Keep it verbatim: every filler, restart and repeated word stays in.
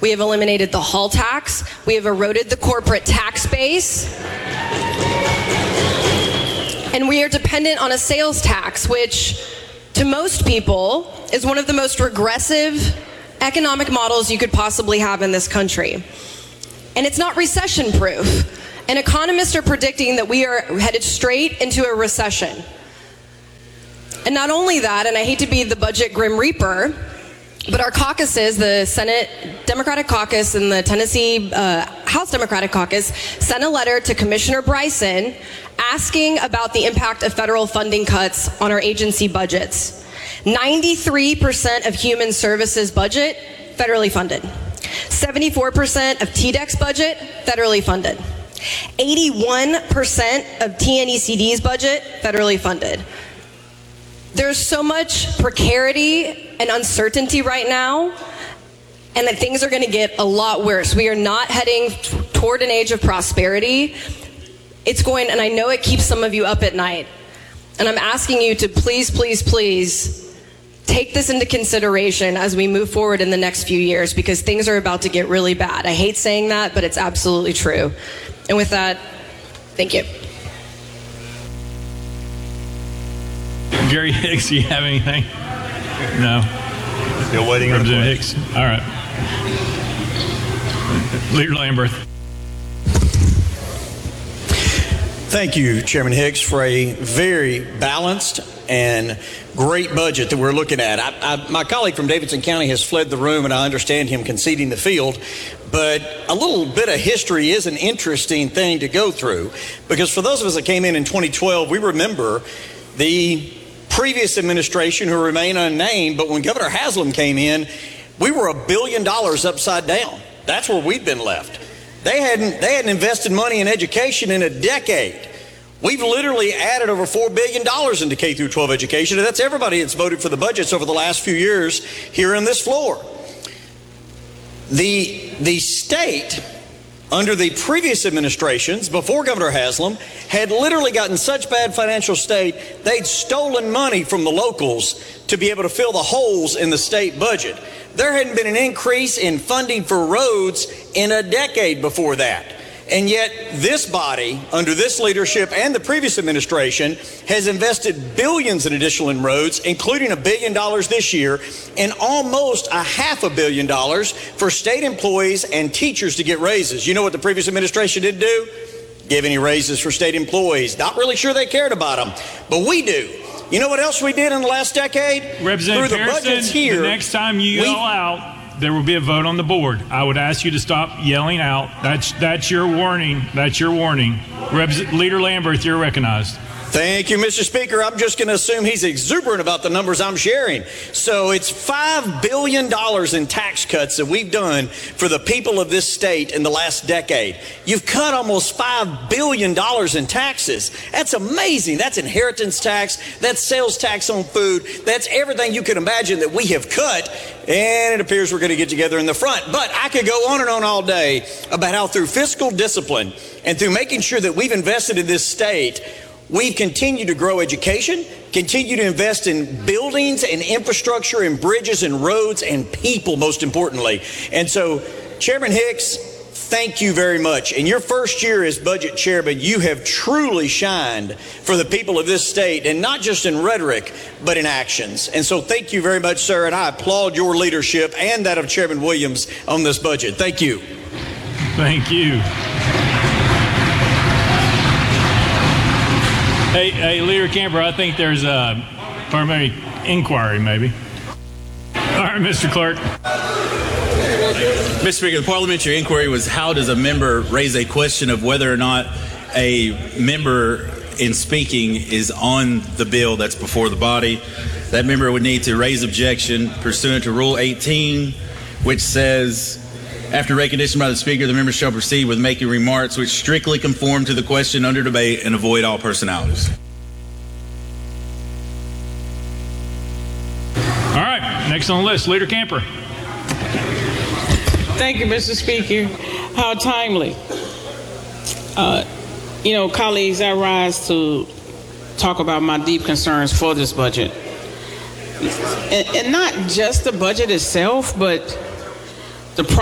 We have eliminated the Hall tax. We have eroded the corporate tax base. And we are dependent on a sales tax, which to most people is one of the most regressive economic models you could possibly have in this country. And it's not recession proof. And economists are predicting that we are headed straight into a recession. And not only that, and I hate to be the budget grim reaper, but our caucuses, the Senate Democratic Caucus and the Tennessee uh, House Democratic Caucus, sent a letter to Commissioner Bryson asking about the impact of federal funding cuts on our agency budgets. ninety-three percent of Human Services budget, federally funded. seventy-four percent of T D E C's budget, federally funded. eighty-one percent of T N E C D's budget, federally funded. There's so much precarity and uncertainty right now, and that things are going to get a lot worse. We are not heading t- toward an age of prosperity. It's going, and I know it keeps some of you up at night, and I'm asking you to please, please, please take this into consideration as we move forward in the next few years, because things are about to get really bad. I hate saying that, but it's absolutely true. And with that, thank you. Gary Hicks, do you have anything? No. Still waiting on Representative Hicks. All right. Leader Lamberth. Thank you, Chairman Hicks, for a very balanced and great budget that we're looking at. I, I, my colleague from Davidson County has fled the room, and I understand him conceding the field. But a little bit of history is an interesting thing to go through, because for those of us that came in in twenty twelve, we remember the previous administration, who remain unnamed, but when Governor Haslam came in, we were a billion dollars upside down. That's where we'd been left. They hadn't, they hadn't invested money in education in a decade. We've literally added over four billion dollars into K through twelve education, and that's everybody that's voted for the budgets over the last few years here on this floor. The, the state, under the previous administrations, before Governor Haslam, had literally gotten such bad financial state, they'd stolen money from the locals to be able to fill the holes in the state budget. There hadn't been an increase in funding for roads in a decade before that. And yet this body, under this leadership and the previous administration, has invested billions in additional in roads, including a billion dollars this year, and almost a half a billion dollars for state employees and teachers to get raises. You know what the previous administration didn't do? Give any raises for state employees. Not really sure they cared about them, but we do. You know what else we did in the last decade? Representative Through the Harrison, budgets here, the next time you yell out, there will be a vote on the board. I would ask you to stop yelling out. That's that's your warning. That's your warning. Reps- Leader Lamberth, you're recognized. Thank you, Mister Speaker. I'm just going to assume he's exuberant about the numbers I'm sharing. So it's five billion dollars in tax cuts that we've done for the people of this state in the last decade. You've cut almost five billion dollars in taxes. That's amazing. That's inheritance tax. That's sales tax on food. That's everything you can imagine that we have cut. And it appears we're going to get together in the front. But I could go on and on all day about how through fiscal discipline and through making sure that we've invested in this state, we've continued to grow education, continue to invest in buildings and infrastructure and bridges and roads and people, most importantly. And so, Chairman Hicks, thank you very much. In your first year as budget chairman, you have truly shined for the people of this state, and not just in rhetoric, but in actions. And so thank you very much, sir, and I applaud your leadership and that of Chairman Williams on this budget. Thank you. Thank you. Hey, hey, Leader Camper, I think there's a parliamentary inquiry, maybe. All right, Mister Clerk. Mister Speaker, the parliamentary inquiry was how does a member raise a question of whether or not a member in speaking is on the bill that's before the body. That member would need to raise objection pursuant to Rule eighteen, which says, after recognition by the Speaker, the member shall proceed with making remarks which strictly conform to the question under debate and avoid all personalities. All right, next on the list, Leader Camper. Thank you, Mister Speaker. How timely. Uh, you know, colleagues, I rise to talk about my deep concerns for this budget. And, and not just the budget itself, but the